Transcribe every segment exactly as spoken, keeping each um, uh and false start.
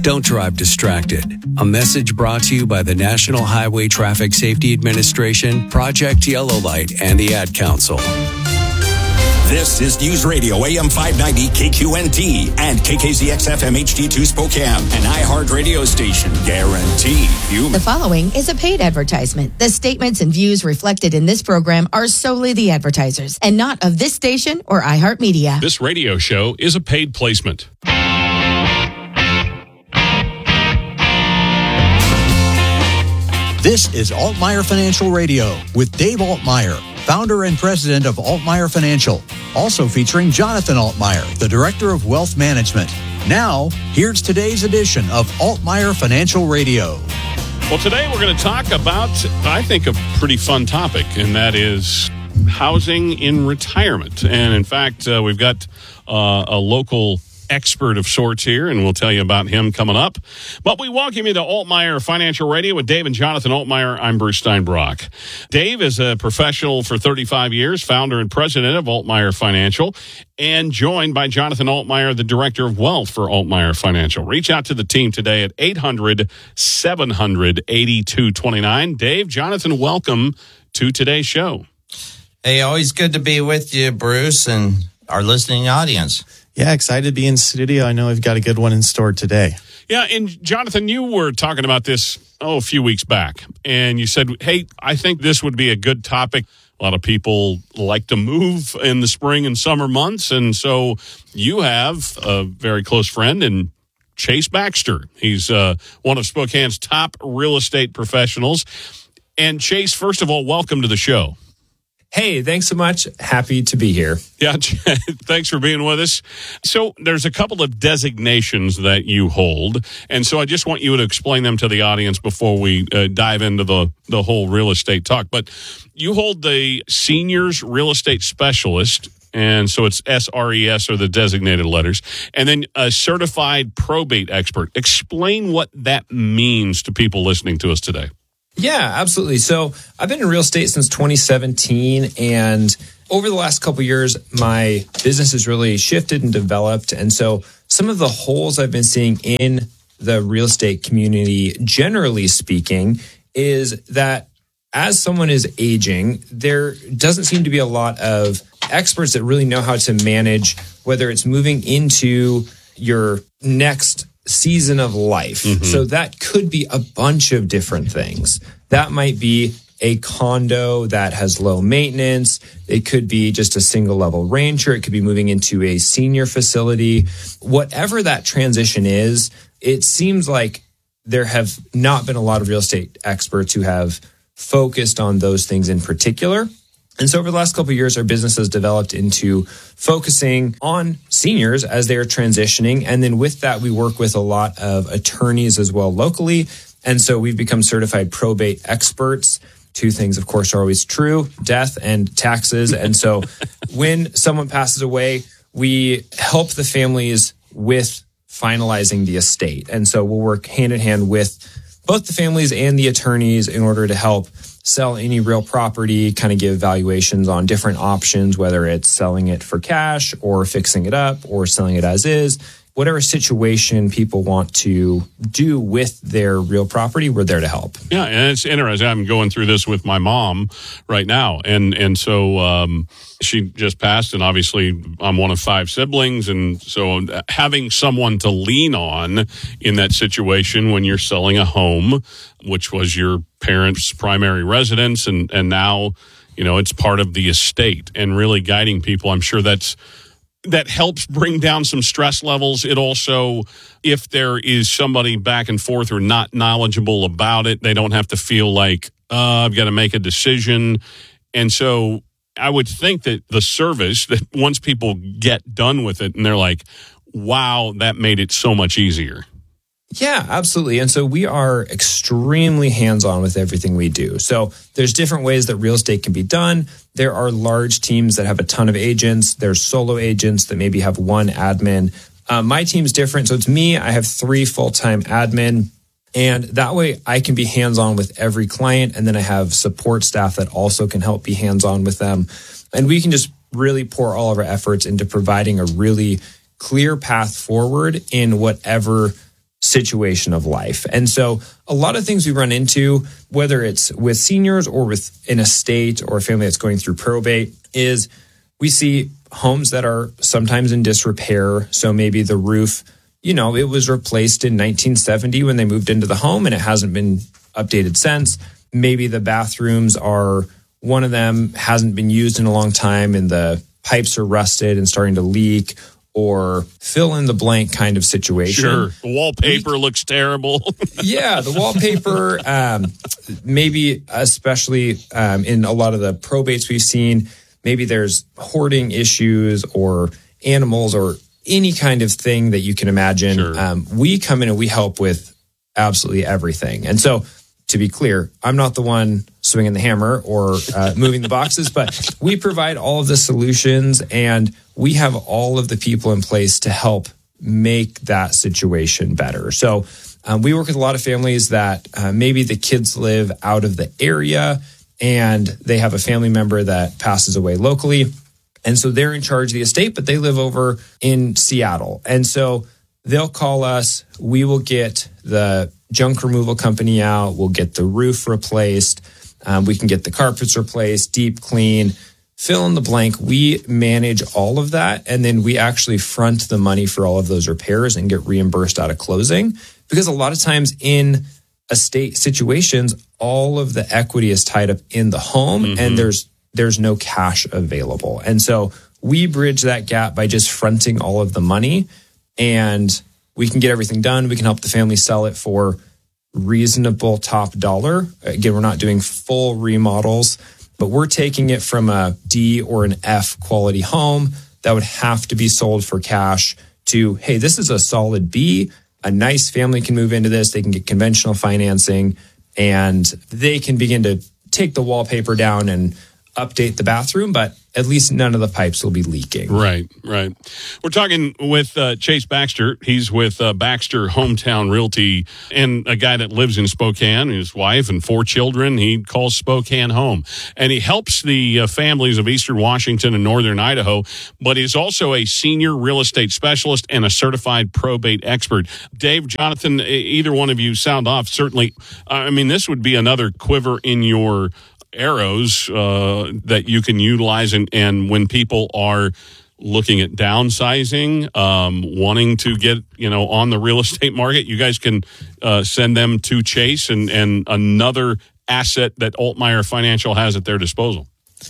Don't drive distracted. A message brought to you by the National Highway Traffic Safety Administration, Project Yellow Light, and the Ad Council. This is News Radio A M five ninety K Q N T and K K Z X F M H D two Spokane, an iHeart radio station guaranteed human. The following is a paid advertisement. The statements and views reflected in this program are solely the advertisers and not of this station or iHeartMedia. This radio show is a paid placement. This is Altmaier Financial Radio with Dave Altmaier, founder and president of Altmaier Financial. Also featuring Jonathan Altmaier, the director of wealth management. Now, here's today's edition of Altmaier Financial Radio. Well, today we're going to talk about, I think, a pretty fun topic, and that is housing in retirement. And in fact, uh, we've got uh, a local expert of sorts here, and we'll tell you about him coming up. But we welcome you to Altmaier Financial Radio with Dave and Jonathan Altmaier. I'm Bruce Steinbrock. Dave is a professional for thirty-five years, founder and president of Altmaier Financial, and joined by Jonathan Altmaier, the director of wealth for Altmaier Financial. Reach out to the team today at eight hundred, seven hundred, eighty-two twenty-nine. Dave, Jonathan, welcome to today's show. Hey, always good to be with you, Bruce, and our listening audience. Yeah, excited to be in studio. I know we've got a good one in store today. Yeah, and Jonathan, you were talking about this, oh, a few weeks back, and you said, hey, I think this would be a good topic. A lot of people like to move in the spring and summer months, and so you have a very close friend in Chase Baxter. He's uh, one of Spokane's top real estate professionals. And Chase, first of all, welcome to the show. Hey, thanks so much. Happy to be here. Yeah, thanks for being with us. So there's a couple of designations that you hold, and so I just want you to explain them to the audience before we uh, dive into the, the whole real estate talk. But you hold the Seniors Real Estate Specialist, and so it's S R E S or the designated letters, and then a Certified Probate Expert. Explain what that means to people listening to us today. Yeah, absolutely. So I've been in real estate since twenty seventeen, and over the last couple of years, my business has really shifted and developed. And so some of the holes I've been seeing in the real estate community, generally speaking, is that as someone is aging, there doesn't seem to be a lot of experts that really know how to manage, whether it's moving into your next season of life. Mm-hmm. So that could be a bunch of different things. That might be a condo that has low maintenance. It could be just a single level rancher. It could be moving into a senior facility. Whatever that transition is, it seems like there have not been a lot of real estate experts who have focused on those things in particular. And so over the last couple of years, our business has developed into focusing on seniors as they are transitioning. And then with that, we work with a lot of attorneys as well locally. And so we've become certified probate experts. Two things, of course, are always true: death and taxes. And so when someone passes away, we help the families with finalizing the estate. And so we'll work hand in hand with both the families and the attorneys in order to help sell any real property, kind of give valuations on different options, whether it's selling it for cash or fixing it up or selling it as is. Whatever situation people want to do with their real property, we're there to help. Yeah, and it's interesting. I'm going through this with my mom right now. And and so um, she just passed, and obviously I'm one of five siblings. And so having someone to lean on in that situation when you're selling a home, which was your parents' primary residence, and, and now, you know, it's part of the estate, and really guiding people, I'm sure that's that helps bring down some stress levels. It also, if there is somebody back and forth or not knowledgeable about it, they don't have to feel like, uh, I've got to make a decision. And so I would think that the service, that once people get done with it and they're like, wow, that made it so much easier. Yeah, absolutely. And so we are extremely hands-on with everything we do. So there's different ways that real estate can be done. There are large teams that have a ton of agents. There's solo agents that maybe have one admin. Uh, my team's different. So it's me. I have three full-time admin. And that way I can be hands-on with every client. And then I have support staff that also can help be hands-on with them. And we can just really pour all of our efforts into providing a really clear path forward in whatever situation of life. And so a lot of things we run into, whether it's with seniors or with an estate or a family that's going through probate, is we see homes that are sometimes in disrepair. So maybe the roof, you know, it was replaced in nineteen seventy when they moved into the home and it hasn't been updated since. Maybe the bathrooms are, one of them hasn't been used in a long time and the pipes are rusted and starting to leak, or fill in the blank kind of situation. Sure. The wallpaper we, looks terrible. Yeah, the wallpaper, um, maybe especially um, in a lot of the probates we've seen, maybe there's hoarding issues or animals or any kind of thing that you can imagine. Sure. Um, we come in and we help with absolutely everything. And so, to be clear, I'm not the one swinging the hammer or uh, moving the boxes, but we provide all of the solutions and we have all of the people in place to help make that situation better. So um, we work with a lot of families that uh, maybe the kids live out of the area and they have a family member that passes away locally. And so they're in charge of the estate, but they live over in Seattle. And so they'll call us. We will get the junk removal company out. We'll get the roof replaced. Um, we can get the carpets replaced, deep clean, fill in the blank. We manage all of that. And then we actually front the money for all of those repairs and get reimbursed out of closing. Because a lot of times in estate situations, all of the equity is tied up in the home mm-hmm. and there's there's no cash available. And so we bridge that gap by just fronting all of the money, and we can get everything done. We can help the family sell it for reasonable top dollar. Again, we're not doing full remodels, but we're taking it from a D or an F quality home that would have to be sold for cash to, hey, this is a solid B. A nice family can move into this. They can get conventional financing and they can begin to take the wallpaper down and update the bathroom, but at least none of the pipes will be leaking. Right, right. We're talking with uh, Chase Baxter. He's with uh, Baxter Hometown Realty, and a guy that lives in Spokane, his wife and four children. He calls Spokane home, and he helps the uh, families of Eastern Washington and Northern Idaho, but he's also a senior real estate specialist and a certified probate expert. Dave, Jonathan, either one of you sound off. Certainly, I mean, this would be another quiver in your arrows uh, that you can utilize, and, and when people are looking at downsizing, um, wanting to get, you know, on the real estate market, you guys can uh, send them to Chase and, and another asset that Altmaier Financial has at their disposal.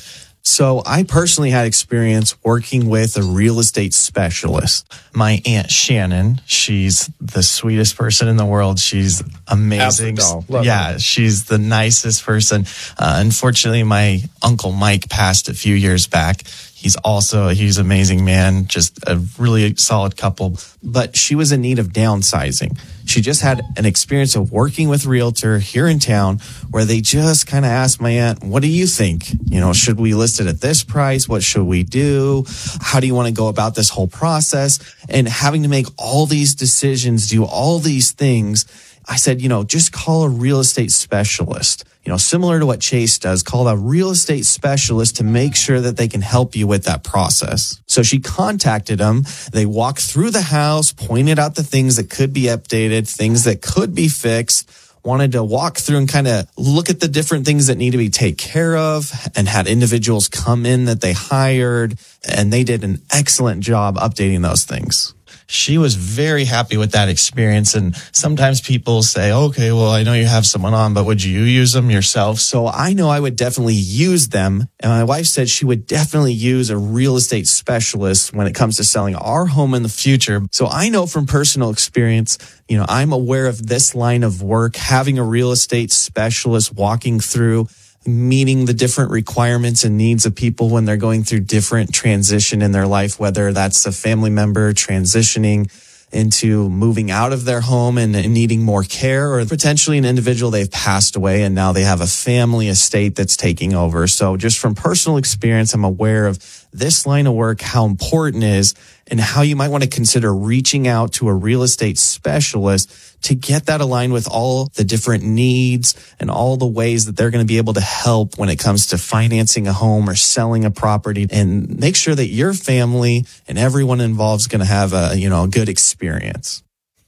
So I personally had experience working with a real estate specialist. My Aunt Shannon, she's the sweetest person in the world. She's amazing. Yeah, her. She's the nicest person. Uh, unfortunately, my Uncle Mike passed a few years back. He's also, he's an amazing man, just a really solid couple. But she was in need of downsizing. She just had an experience of working with a realtor here in town where they just kind of asked my aunt, what do you think? You know, should we list it at this price? What should we do? How do you want to go about this whole process? And having to make all these decisions, do all these things. I said, you know, just call a real estate specialist. You know, similar to what Chase does, call a real estate specialist to make sure that they can help you with that process. So she contacted them. They walked through the house, pointed out the things that could be updated, things that could be fixed, wanted to walk through and kind of look at the different things that need to be taken care of, and had individuals come in that they hired, and they did an excellent job updating those things. She was very happy with that experience. And sometimes people say, okay, well, I know you have someone on, but would you use them yourself? So I know I would definitely use them. And my wife said she would definitely use a real estate specialist when it comes to selling our home in the future. So I know from personal experience, you know, I'm aware of this line of work, having a real estate specialist walking through, meeting the different requirements and needs of people when they're going through different transition in their life, whether that's a family member transitioning into moving out of their home and needing more care, or potentially an individual they've passed away and now they have a family estate that's taking over. So just from personal experience, I'm aware of this line of work, how important it is, and how you might want to consider reaching out to a real estate specialist to get that aligned with all the different needs and all the ways that they're going to be able to help when it comes to financing a home or selling a property, and make sure that your family and everyone involved is going to have a, you know, a good experience.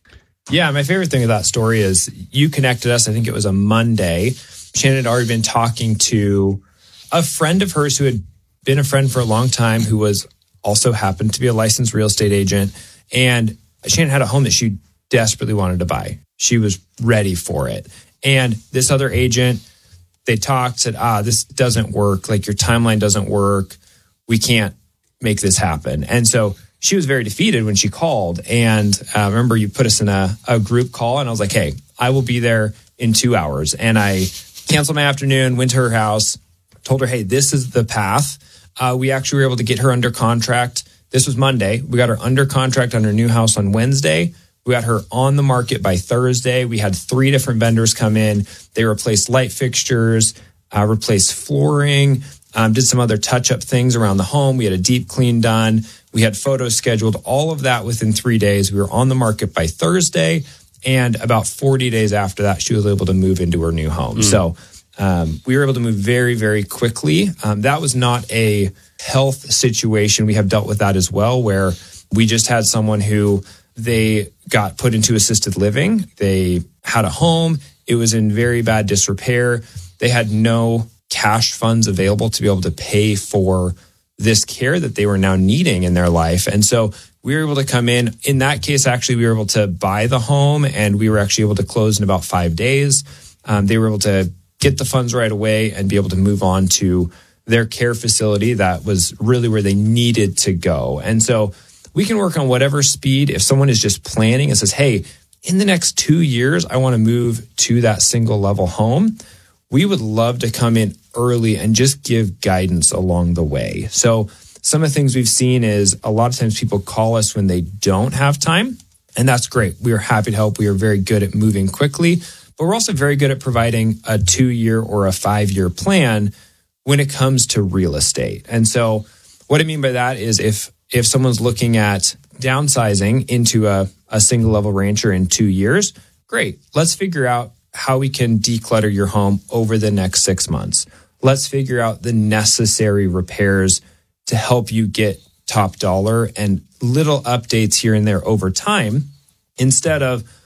Yeah, my favorite thing of that story is you connected us. I think it was a Monday. Shannon had already been talking to a friend of hers who had been a friend for a long time, who was also happened to be a licensed real estate agent. And Shannon had a home that she desperately wanted to buy. She was ready for it. And this other agent, they talked, said, ah, this doesn't work. Like, your timeline doesn't work. We can't make this happen. And so she was very defeated when she called. And uh, remember, you put us in a, a group call, and I was like, hey, I will be there in two hours. And I canceled my afternoon, went to her house, told her, hey, this is the path. Uh, we actually were able to get her under contract. This was Monday. We got her under contract on her new house on Wednesday. We got her on the market by Thursday. We had three different vendors come in. They replaced light fixtures, uh, replaced flooring, um, did some other touch-up things around the home. We had a deep clean done. We had photos scheduled, all of that within three days. We were on the market by Thursday. And about forty days after that, she was able to move into her new home. Mm. So um, we were able to move very, very quickly. Um, that was not a health situation. We have dealt with that as well, where we just had someone who they got put into assisted living. They had a home. It was in very bad disrepair. They had no cash funds available to be able to pay for this care that they were now needing in their life. And so we were able to come in. In that case, actually, we were able to buy the home, and we were actually able to close in about five days. Um, they were able to get the funds right away and be able to move on to their care facility that was really where they needed to go. And so we can work on whatever speed. If someone is just planning and says, hey, in the next two years, I want to move to that single level home, we would love to come in early and just give guidance along the way. So some of the things we've seen is a lot of times people call us when they don't have time, and that's great. We are happy to help. We are very good at moving quickly, but we're also very good at providing a two-year or a five-year plan when it comes to real estate. And so what I mean by that is if if someone's looking at downsizing into a, a single level rancher in two years, great. Let's figure out how we can declutter your home over the next six months. Let's figure out the necessary repairs to help you get top dollar and little updates here and there over time, instead of